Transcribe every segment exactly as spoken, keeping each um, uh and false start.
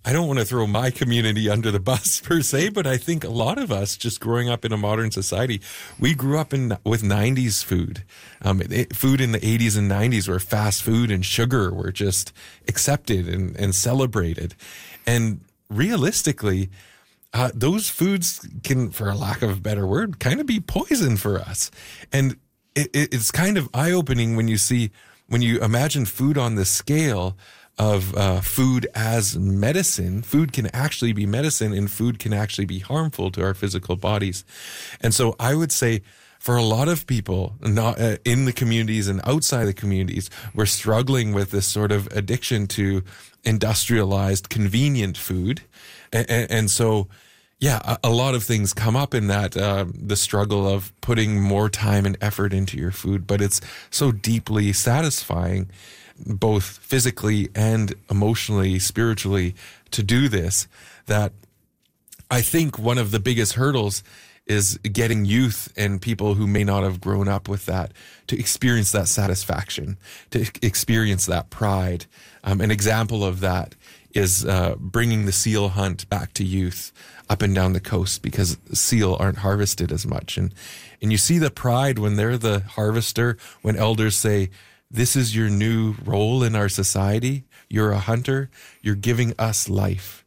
I don't want to throw my community under the bus per se, but I think a lot of us just growing up in a modern society, we grew up in with nineties food. Um, it, food in the eighties and nineties where fast food and sugar were just accepted and, and celebrated. And realistically, uh, those foods can, for a lack of a better word, kind of be poison for us. And it, it, it's kind of eye-opening when you see, when you imagine food on the scale of uh, food as medicine. Food can actually be medicine, and food can actually be harmful to our physical bodies. And so I would say for a lot of people not uh, in the communities and outside the communities, we're struggling with this sort of addiction to industrialized, convenient food. And, and, and so, yeah, a, a lot of things come up in that, uh, the struggle of putting more time and effort into your food, but it's so deeply satisfying, both physically and emotionally, spiritually, to do this, that I think one of the biggest hurdles is getting youth and people who may not have grown up with that to experience that satisfaction, to experience that pride. Um, an example of that is uh, bringing the seal hunt back to youth up and down the coast, because seal aren't harvested as much. And, and you see the pride when they're the harvester, when elders say, this is your new role in our society. You're a hunter. You're giving us life.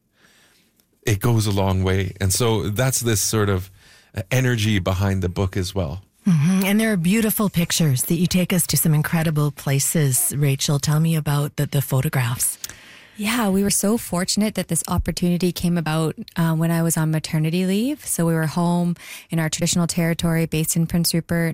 It goes a long way. And so that's this sort of energy behind the book as well. Mm-hmm. And there are beautiful pictures that you take us to some incredible places. Rachel, tell me about the, the photographs. Yeah, we were so fortunate that this opportunity came about uh, when I was on maternity leave. So we were home in our traditional territory based in Prince Rupert.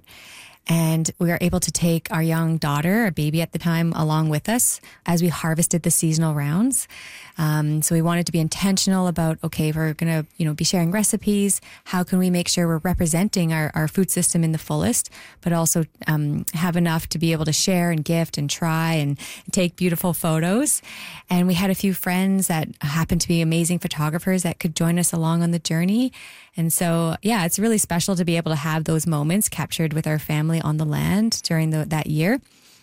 And we were able to take our young daughter, our baby at the time, along with us as we harvested the seasonal rounds. Um, so we wanted to be intentional about, okay, we're going to, you know, be sharing recipes. How can we make sure we're representing our, our food system in the fullest, but also um, have enough to be able to share and gift and try and take beautiful photos. And we had a few friends that happened to be amazing photographers that could join us along on the journey. And so, yeah, it's really special to be able to have those moments captured with our family on the land during the, that year.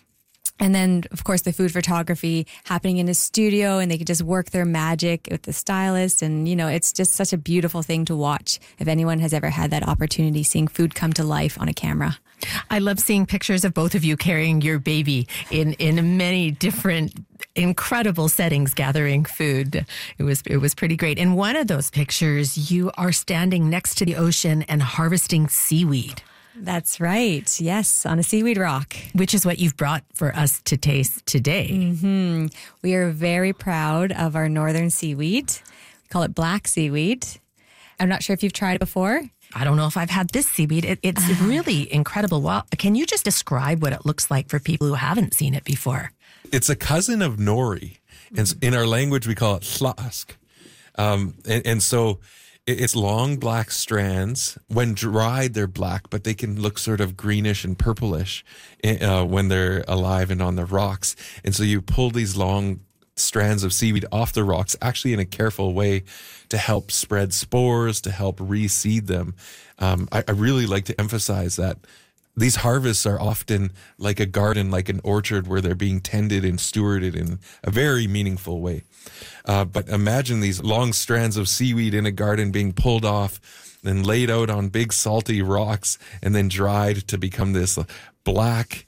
And then, of course, the food photography happening in a studio, and they could just work their magic with the stylist. And, you know, it's just such a beautiful thing to watch if anyone has ever had that opportunity, seeing food come to life on a camera. I love seeing pictures of both of you carrying your baby in, in many different incredible settings, gathering food. It was it was pretty great. In one of those pictures, you are standing next to the ocean and harvesting seaweed. That's right. Yes, on a seaweed rock. Which is what you've brought for us to taste today. Mm-hmm. We are very proud of our northern seaweed. We call it black seaweed. I'm not sure if you've tried it before. I don't know if I've had this seaweed. It, it's really incredible. Well, can you just describe what it looks like for people who haven't seen it before? It's a cousin of nori. And in our language, we call it slask. Um, and, and so it's long black strands. When dried, they're black, but they can look sort of greenish and purplish uh, when they're alive and on the rocks. And so you pull these long strands of seaweed off the rocks, actually in a careful way, to help spread spores, to help reseed them. Um, I, I really like to emphasize that these harvests are often like a garden, like an orchard, where they're being tended and stewarded in a very meaningful way. Uh, but imagine these long strands of seaweed in a garden being pulled off and laid out on big salty rocks and then dried to become this black,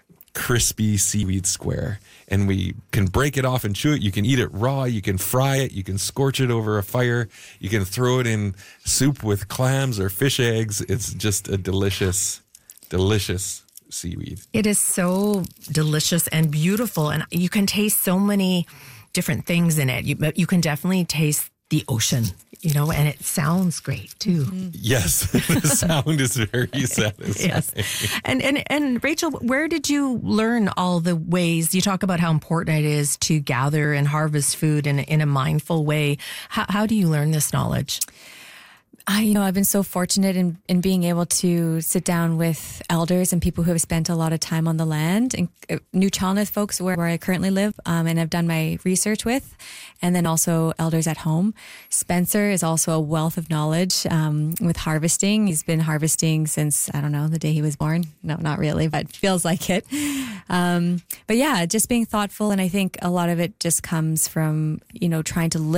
crispy seaweed square. And we can break it off and chew it. You can eat it raw. You can fry it. You can scorch it over a fire. You can throw it in soup with clams or fish eggs. It's just a delicious, delicious seaweed. It is so delicious and beautiful. And you can taste so many different things in it. You, you can definitely taste the ocean, you know, and it sounds great too. Mm-hmm. Yes, the sound is very satisfying. Yes. And, and, and Rachel, where did you learn all the ways? You talk about how important it is to gather and harvest food in, in a mindful way. How, how do you learn this knowledge? I, you know, I've been so fortunate in, in being able to sit down with elders and people who have spent a lot of time on the land, and uh, New Chalmouth folks where, where I currently live, um, and I've done my research with, and then also elders at home. Spencer is also a wealth of knowledge um, with harvesting. He's been harvesting since, I don't know, the day he was born. No, not really, but feels like it. Um, but yeah, just being thoughtful. And I think a lot of it just comes from, you know, trying to live